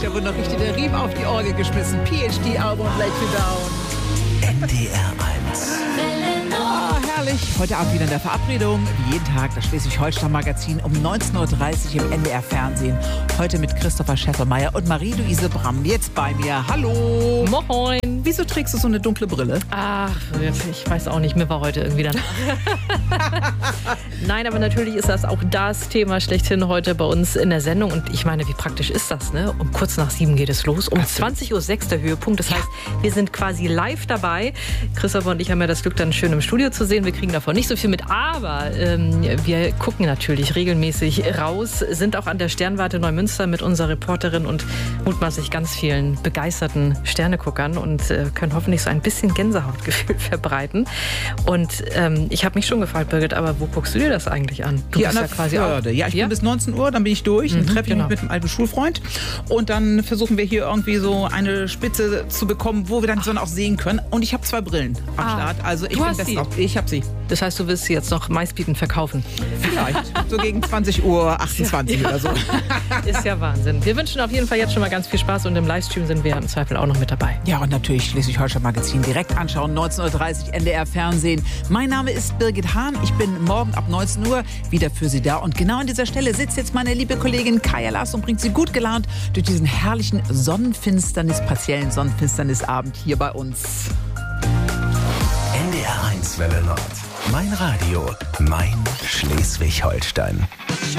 Da wurde noch richtig der Riemen auf die Orgel geschmissen. PhD-Album Let You Down. NDR 1. Ah, herrlich. Heute Abend wieder in der Verabredung. Wie jeden Tag das Schleswig-Holstein-Magazin um 19.30 Uhr im NDR-Fernsehen. Heute mit Christopher Scheffelmeier und Marie-Louise Bramm. Jetzt bei mir. Hallo. Moin. Wieso trägst du so eine dunkle Brille? Ach, ich weiß auch nicht. Mir war heute irgendwie danach. Nein, aber natürlich ist das auch das Thema schlechthin heute bei uns in der Sendung. Und ich meine, wie praktisch ist das, ne? Um kurz nach 7 geht es los. Um 20.06 Uhr der Höhepunkt. Das heißt, wir sind quasi live dabei. Christopher und ich haben ja das Glück, dann schön im Studio zu sehen. Wir kriegen davon nicht so viel mit, aber wir gucken natürlich regelmäßig raus, sind auch an der Sternwarte Neumünster mit unserer Reporterin und mutmaßlich ganz vielen begeisterten Sterneguckern und können hoffentlich so ein bisschen Gänsehautgefühl verbreiten. Und ich habe mich schon gefragt, Birgit, aber wo guckst du dir das eigentlich an? Du Hier bist an ja der quasi Förde. Ja, ich bin bis 19 Uhr, dann bin ich durch. Dann treffe ich mich mit einem alten Schulfreund. Und dann versuchen wir hier irgendwie so eine Spitze zu bekommen, wo wir dann die Sonne auch sehen können. Und ich habe 2 Brillen am Start. Also ich Du bin hast best sie? drauf. Ich habe sie. Das heißt, du willst sie jetzt noch meistbietend verkaufen. Vielleicht. So gegen 20.28 Uhr oder so. Ist ja Wahnsinn. Wir wünschen auf jeden Fall jetzt schon mal ganz viel Spaß und im Livestream sind wir im Zweifel auch noch mit dabei. Ja, und natürlich Schleswig-Holstein-Magazin direkt anschauen, 19.30 Uhr NDR-Fernsehen. Mein Name ist Birgit Hahn. Ich bin morgen ab 19 Uhr wieder für Sie da. Und genau an dieser Stelle sitzt jetzt meine liebe Kollegin Kaja Lars und bringt Sie gut gelaunt durch diesen herrlichen partiellen Sonnenfinsternisabend hier bei uns. NDR 1 Welle Nord. Mein Radio, mein Schleswig-Holstein.